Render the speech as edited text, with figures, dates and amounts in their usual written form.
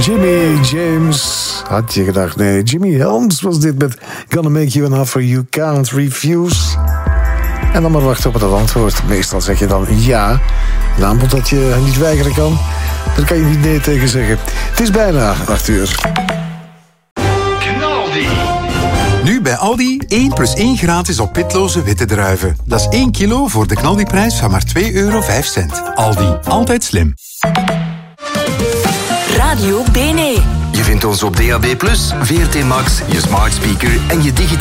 Jimmy James. Had je gedacht? Nee, Jimmy Helms was dit met Gonna Make You an Offer You Can't Refuse. En dan maar wachten op het antwoord. Meestal zeg je dan ja. Een aanbod dat je niet weigeren kan. Daar kan je niet nee tegen zeggen. Het is bijna 8 uur. Nu bij Aldi 1 + 1 gratis op pitloze witte druiven. Dat is 1 kilo voor de knaldiprijs van maar €2,05. Aldi, altijd slim. Radio BNE. Je vindt ons op DAB+, VRT Max, je smart speaker en je digitale